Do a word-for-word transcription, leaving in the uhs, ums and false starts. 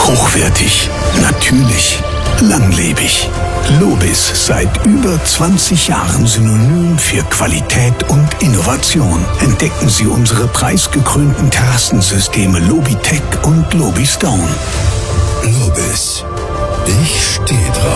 Hochwertig, natürlich, langlebig. Lobis, seit über zwanzig Jahren Synonym für Qualität und Innovation. Entdecken Sie unsere preisgekrönten Terrassensysteme Lobitech und Lobistone. Lobis, ich stehe drauf.